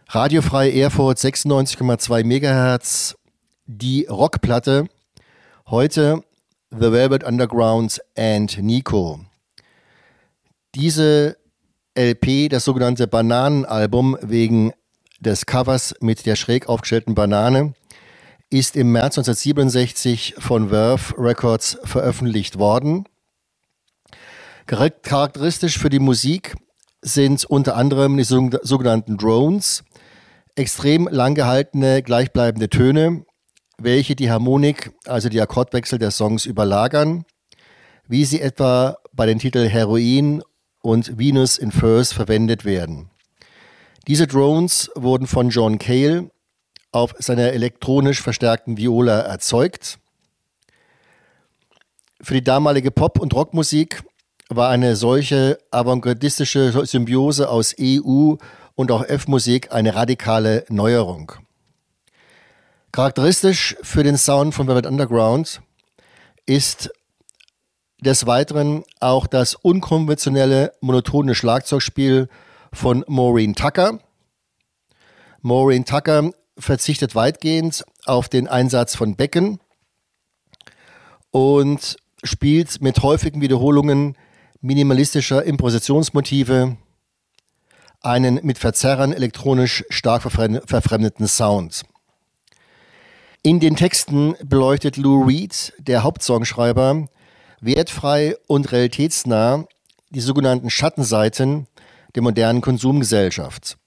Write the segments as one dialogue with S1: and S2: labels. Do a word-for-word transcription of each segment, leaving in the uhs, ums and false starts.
S1: Radiofrei Erfurt sechsundneunzig Komma zwei Megahertz, die Rockplatte. Heute The Velvet Underground and Nico. Diese L P, das sogenannte Bananenalbum wegen des Covers mit der schräg aufgestellten Banane, ist im März neunzehnhundertsiebenundsechzig von Verve Records veröffentlicht worden. Charakteristisch für die Musik sind unter anderem die sogenannten Drones, extrem lang gehaltene, gleichbleibende Töne, welche die Harmonik, also die Akkordwechsel der Songs überlagern, wie sie etwa bei den Titeln Heroin und Venus in Furs verwendet werden. Diese Drones wurden von John Cale auf seiner elektronisch verstärkten Viola erzeugt. Für die damalige Pop- und Rockmusik war eine solche avantgardistische Symbiose aus E U und auch F-Musik eine radikale Neuerung. Charakteristisch für den Sound von Velvet Underground ist des Weiteren auch das unkonventionelle, monotone Schlagzeugspiel von Maureen Tucker. Maureen Tucker verzichtet weitgehend auf den Einsatz von Becken und spielt mit häufigen Wiederholungen minimalistischer Improvisationsmotive einen mit Verzerrern elektronisch stark verfremdeten Sound. In den Texten beleuchtet Lou Reed, der Hauptsongschreiber, wertfrei und realitätsnah die sogenannten Schattenseiten der modernen Konsumgesellschaft.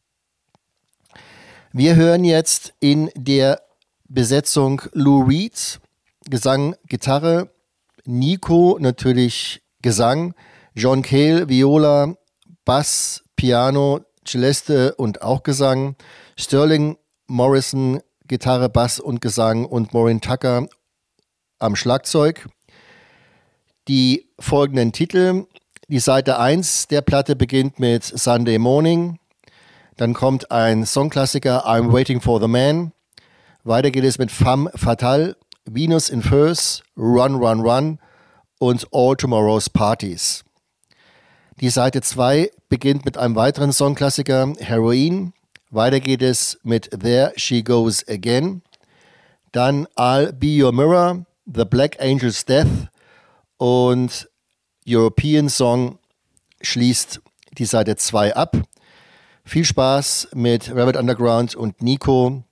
S1: Wir hören jetzt in der Besetzung Lou Reed, Gesang, Gitarre, Nico natürlich Gesang, John Cale, Viola, Bass, Piano, Celeste und auch Gesang, Sterling Morrison, Gitarre, Bass und Gesang und Maureen Tucker am Schlagzeug. Die folgenden Titel: Die Seite eins der Platte beginnt mit Sunday Morning, dann kommt ein Songklassiker I'm Waiting for the Man, weiter geht es mit Femme Fatale, Venus in Furs, Run Run Run und All Tomorrow's Parties. Die Seite zwei beginnt mit einem weiteren Songklassiker, Heroin. Weiter geht es mit There She Goes Again. Dann I'll Be Your Mirror, The Black Angel's Death und European Song schließt die Seite zwei ab. Viel Spaß mit Velvet Underground und Nico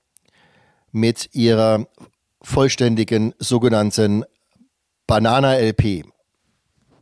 S1: mit ihrer vollständigen sogenannten Banana-L P.